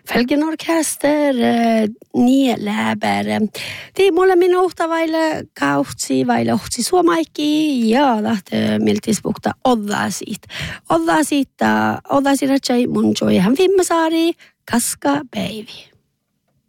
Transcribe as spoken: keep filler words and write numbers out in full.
Felgenorkester, nie läber. Tii mulle minun uhtavaille kautsi vaille ohtsi suomaikki ja lähtee miltis puhta oddaa siitä. Oddaa siitä, oddaa siitä mun joi hän Vimmasaari, Kaska Päivi.